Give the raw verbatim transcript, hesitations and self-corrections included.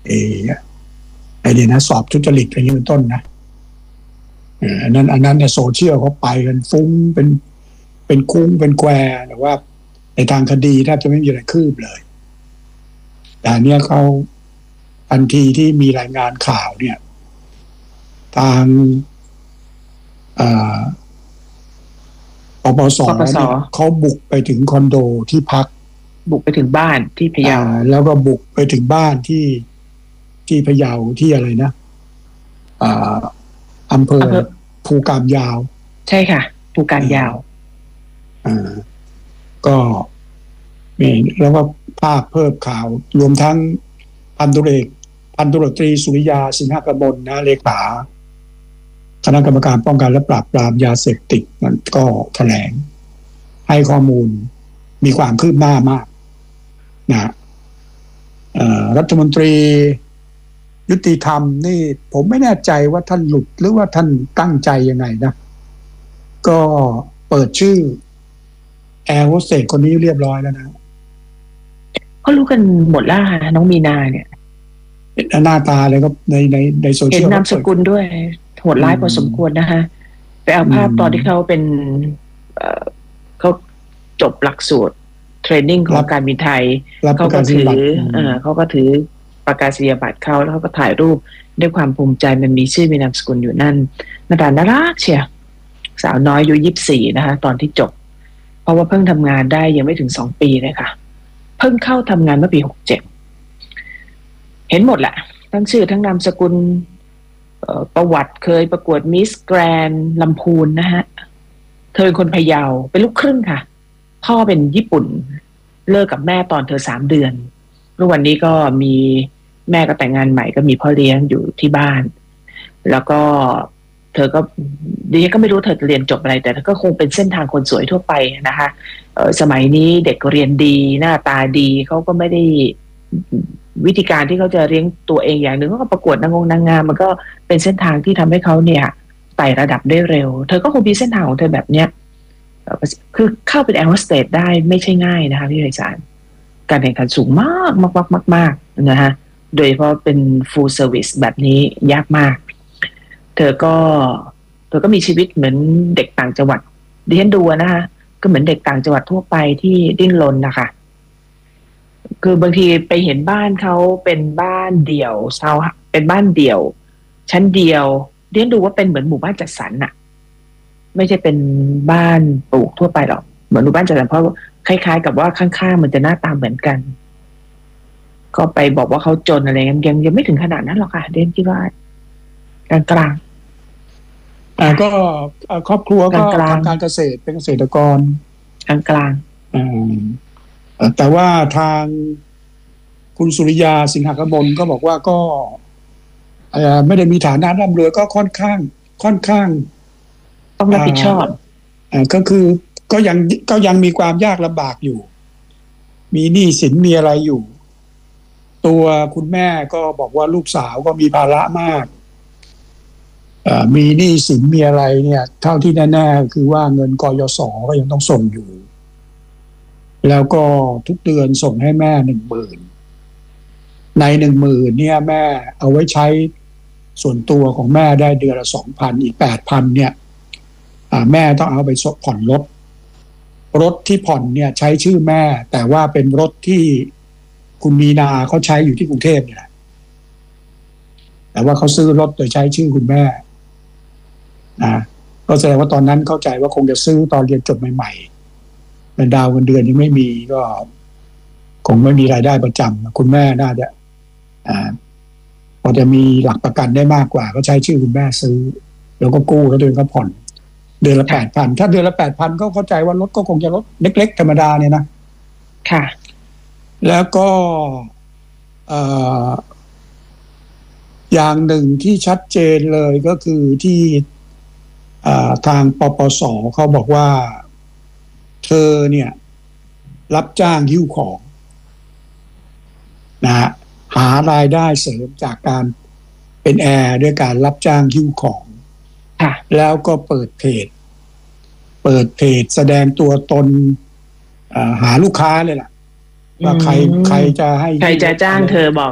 เอไอเนี่ยนะสอบทุจริตอะไรอย่างนี้เป็นต้นนะอันนั้นอันนั้นเนี่ยโซเชียลเขาไปกันฟุ้งเป็นเป็นคุ้งเป็นแควแต่ว่าในทางคดีแทบจะไม่มีอะไรคืบเลยแต่เนี้ยเขาทันทีที่มีรายงานข่าวเนี่ยทางปปสเนี่ยเขาบุกไปถึงคอนโดที่พักบุกไปถึงบ้านที่พะเยาแล้วก็บุกไปถึงบ้านที่ที่พะเยาที่อะไรนะอ่าอำเภอภูกามยาวใช่ค่ะภูกามยาวอ่าก็นี่แล้วก็ภาพเพิ่มข่าวรวมทั้งพันตุเอกพันตุรตรีสุริยาสิงหกมลนะเลขาคณะกรรมการป้องกันและปราบปรามยาเสพติดมันก็แถลงให้ข้อมูลมีความคืบหน้ามากนะรัฐมนตรียุติธรรมนี่ผมไม่แน่ใจว่าท่านหลุดหรือว่าท่านตั้งใจยังไงนะก็เปิดชื่อแอร์โฮสเตสคนนี้เรียบร้อยแล้วนะก็รู้กันหมดแล้วค่ะน้องมีนาเนี่ยหน้าตาเลยก็ในในในโซเชียลเห็นนามสกุลด้วยโหดร้ายพอสมควรนะคะไปเอาภาพตอนที่เขาเป็นเขาจบหลักสูตรเทรนนิ่งของการบินไทยเขาก็ถือเขาก็ถือประกาศนียบัตรเขาแล้วเขาก็ถ่ายรูปด้วยความภูมิใจมันมีชื่อมีนามสกุลอยู่นั่นหน้าตาน่ารักเชียวสาวน้อยอายุยี่สิบสี่นะคะตอนที่จบเพราะว่าเพิ่งทำงานได้ยังไม่ถึงสองปีเลยค่ะเพิ่งเข้าทำงานเมื่อปีหกเจ็ดเห็นหมดแหละทั้งชื่อทั้งนามสกุลประวัติเคยประกวดมิสแกรนด์ลำพูนนะฮะเธอเป็นคนพะเยาเป็นลูกครึ่งค่ะพ่อเป็นญี่ปุ่นเลิกกับแม่ตอนเธอสามเดือนแล้ววันนี้ก็มีแม่ก็แต่งงานใหม่ก็มีพ่อเลี้ยงอยู่ที่บ้านแล้วก็เธอก็ดิฉันก็ไม่รู้เธอเรียนจบอะไรแต่เธอก็คงเป็นเส้นทางคนสวยทั่วไปนะคะสมัยนี้เด็กเรียนดีหน้าตาดีเขาก็ไม่ได้วิธีการที่เขาจะเลี้ยงตัวเองอย่างหนึ่งเขาก็ประกวดนางงนางงามมันก็เป็นเส้นทางที่ทำให้เขาเนี่ยไต่ระดับได้เร็วเธอก็คงมีเส้นทางของเธอแบบเนี้ยคือเข้าเป็นแอร์โฮสเตสได้ไม่ใช่ง่ายนะคะพี่ไพศาลการแข่งขันสูงมากมากมากมากมากนะฮะโดยเฉพาะเป็น full service แบบนี้ยากมากเธอก็เธอก็มีชีวิตเหมือนเด็กต่างจังหวัดดิฉันดูนะคะก็เหมือนเด็กต่างจังหวัดทั่วไปที่ดิ้นรนนะคะคือบางทีไปเห็นบ้านเขาเป็นบ้านเดี่ยวเช่าเป็นบ้านเดี่ยวชั้นเดียวเรียนดูว่าเป็นเหมือนหมู่บ้านจัดสรรน่ะไม่ใช่เป็นบ้านปลูกทั่วไปหรอกเหมือนหมู่บ้านจัดสรรเพราะคล้ายๆกับว่าข้างๆมันจะหน้าตาเหมือนกันก็ไปบอกว่าเขาจนอะไรยังยังยังไม่ถึงขนาดนั้นหรอกค่ะเรียนคิดว่ากลางกลางอ่าก็ครอบครัวก็ทำการเกษตรเป็นเกษตรกรกลางกลางอ่าแต่ว่าทางคุณสุริยาสิงหกมลก็บอกว่าก็ไม่ได้มีฐานะร่ำรวยก็ค่อนข้างค่อนข้างต้องรับผิดชอบอ่าก็คือก็ยังก็ยังมีความยากลำบากอยู่มีหนี้สินมีอะไรอยู่ตัวคุณแม่ก็บอกว่าลูกสาวก็มีภาระมากมีหนี้สินมีอะไรเนี่ยเท่าที่แน่ๆคือว่าเงินกยศก็ยังต้องส่งอยู่แล้วก็ทุกเดือนส่งให้แม่หนึ่งหมื่นในหนึ่งหมื่นเนี่ยแม่เอาไว้ใช้ส่วนตัวของแม่ได้เดือนละสองพันอีกแปดพันเนี่ยแม่ต้องเอาไปผ่อนรถรถที่ผ่อนเนี่ยใช้ชื่อแม่แต่ว่าเป็นรถที่คุณมีนาเขาใช้อยู่ที่กรุงเทพนี่แหละแต่ว่าเขาซื้อรถโดยใช้ชื่อคุณแม่นะก็แสดงว่าตอนนั้นเข้าใจว่าคงจะซื้อตอนเรียนจบใหม่ๆเป็นดาวเงินเดือนยังไม่มีก็คงไม่มีรายได้ประจำคุณแม่น่าจะอ่าพอจะมีหลักประกันได้มากกว่าก็ใช้ชื่อคุณแม่ซื้อแล้วก็กู้แล้วเดือนก็ผ่อนเดือนละแปดพันถ้าเดือนละแปดพันก็เข้าใจว่ารถก็คงจะรถเล็กๆธรรมดาเนี่ยนะค่ะแล้วก็เอ่ออย่างหนึ่งที่ชัดเจนเลยก็คือที่ทางปปสเขาบอกว่าเธอเนี่ยรับจ้างหิ้วของนะฮะหารายได้เสริมจากการเป็นแอร์ด้วยการรับจ้างหิ้วของแล้วก็เปิดเพจเปิดเพจแสดงตัวตนหาลูกค้าเลยล่ะว่าใครใครจะให้ใครจะจ้างเธอบอก